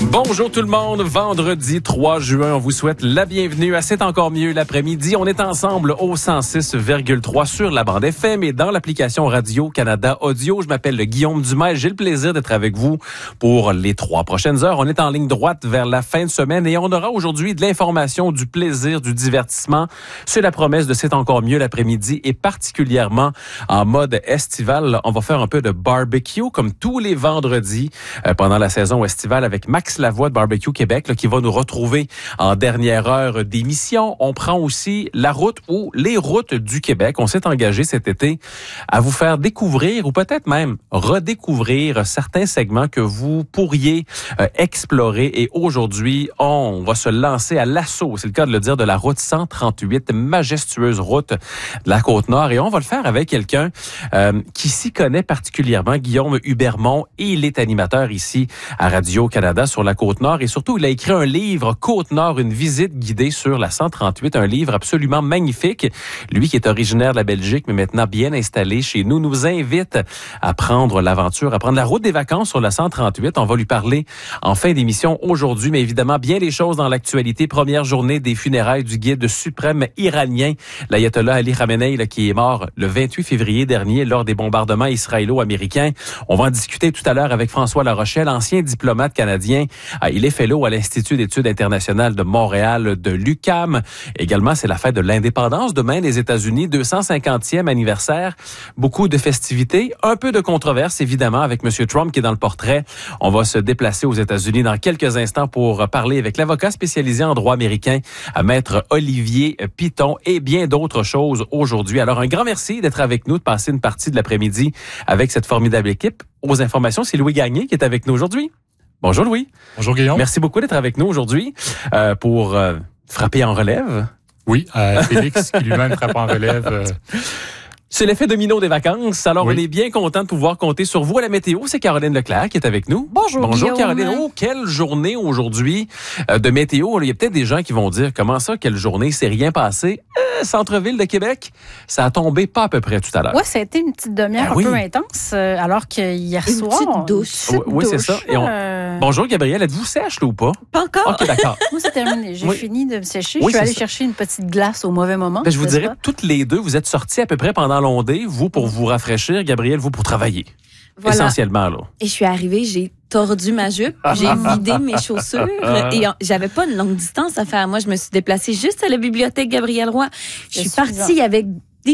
Bonjour tout le monde, vendredi 3 juin, on vous souhaite la bienvenue à C'est encore mieux l'après-midi. On est ensemble au 106,3 sur la bande FM et dans l'application Radio-Canada Audio. Je m'appelle Guillaume Dumais, j'ai le plaisir d'être avec vous pour les 3 prochaines heures. On est en ligne droite vers la fin de semaine et on aura aujourd'hui de l'information, du plaisir, du divertissement. C'est la promesse de C'est encore mieux l'après-midi et particulièrement en mode estival. On va faire un peu de barbecue comme tous les vendredis pendant la saison estivale avec Max Lavoie de Barbecue Québec là, qui va nous retrouver en dernière heure d'émission. On prend aussi la route ou les routes du Québec. On s'est engagé cet été à vous faire découvrir ou peut-être même redécouvrir certains segments que vous pourriez explorer. Et aujourd'hui, on va se lancer à l'assaut, c'est le cas de le dire, de la route 138, majestueuse route de la Côte-Nord. Et on va le faire avec quelqu'un qui s'y connaît particulièrement, Guillaume Hubermont. Et il est animateur ici à Radio-Canada sur la Côte-Nord et surtout, il a écrit un livre, Côte-Nord, une visite guidée sur la 138, un livre absolument magnifique. Lui qui est originaire de la Belgique, mais maintenant bien installé chez nous, nous invite à prendre l'aventure, à prendre la route des vacances sur la 138. On va lui parler en fin d'émission aujourd'hui, mais évidemment, bien des choses dans l'actualité. Première journée des funérailles du guide suprême iranien, l'ayatollah Ali Khamenei, là, qui est mort le 28 février dernier lors des bombardements israélo-américains. On va en discuter tout à l'heure avec François Larochelle, ancien diplomate canadien. Il est fellow à l'Institut d'études internationales de Montréal de l'UQAM. Également, c'est la fête de l'indépendance demain des États-Unis, 250e anniversaire. Beaucoup de festivités, un peu de controverse évidemment avec M. Trump qui est dans le portrait. On va se déplacer aux États-Unis dans quelques instants pour parler avec l'avocat spécialisé en droit américain, Maître Olivier Piton et bien d'autres choses aujourd'hui. Alors un grand merci d'être avec nous, de passer une partie de l'après-midi avec cette formidable équipe. Aux informations, c'est Louis Gagné qui est avec nous aujourd'hui. Bonjour Louis. Bonjour Guillaume. Merci beaucoup d'être avec nous aujourd'hui pour frapper en relève. Oui, Félix qui lui-même frappe en relève. C'est l'effet domino des vacances. Alors, oui. On est bien content de pouvoir compter sur vous à la météo. C'est Caroline Leclerc qui est avec nous. Bonjour Guillaume. Caroline. Oh, quelle journée aujourd'hui de météo. Il y a peut-être des gens qui vont dire, comment ça, quelle journée, c'est rien passé. Centre-ville de Québec, ça a tombé pas à peu près tout à l'heure. Oui, ça a été une petite demi-heure un peu intense, alors que hier soir... Une petite douche. Oui, c'est ça. Et Bonjour Gabrielle, êtes-vous sèche là, ou pas? Pas encore. OK, d'accord. Moi, c'est terminé. J'ai fini de me sécher. Oui, je suis allée chercher une petite glace au mauvais moment. Je vous dirais, toutes les deux, vous êtes sorties à peu près pendant l'ondée, vous pour vous rafraîchir, Gabrielle, vous pour travailler. Voilà. Essentiellement, là. Et je suis arrivée, j'ai tordu ma jupe, j'ai vidé mes chaussures et j'avais pas une longue distance à faire. Moi, je me suis déplacée juste à la bibliothèque Gabriel Roy. Je suis partie avec